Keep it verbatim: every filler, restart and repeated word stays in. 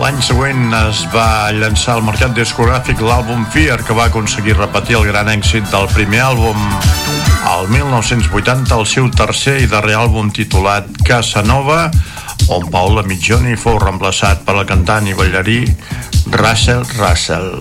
L'any següent es va llançar al mercat discogràfic l'àlbum Fear, que va aconseguir repetir el gran èxit del primer àlbum. Al mil nou-cents vuitanta, el seu tercer i darrer àlbum titulat Casanova, on Paula Migjoni fou reemplaçat per la cantant i ballarí Russell Russell.